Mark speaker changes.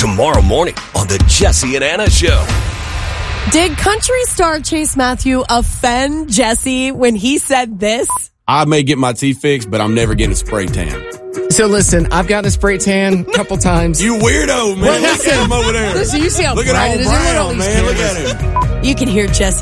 Speaker 1: tomorrow morning on the Jesse and Anna Show.
Speaker 2: Did country star Chase Matthew offend Jesse when he said this?
Speaker 3: I may get my teeth fixed, but I'm never getting a spray tan.
Speaker 4: So listen, I've gotten a spray tan a couple times.
Speaker 3: You weirdo, man. Look at him over there.
Speaker 2: Listen, you see how
Speaker 3: Look at
Speaker 2: bright
Speaker 3: old
Speaker 2: it is.
Speaker 3: Brown, man. Look at him.
Speaker 2: You can hear Jesse